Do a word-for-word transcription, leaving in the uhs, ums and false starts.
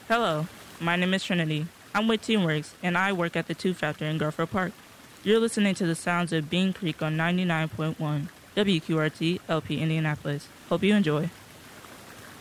Hello, my name is Trinity. I'm with Teamworks, and I work at the Two Factor in Garfield Park. You're listening to the sounds of Bean Creek on ninety-nine point one, W Q R T, L P, Indianapolis. Hope you enjoy.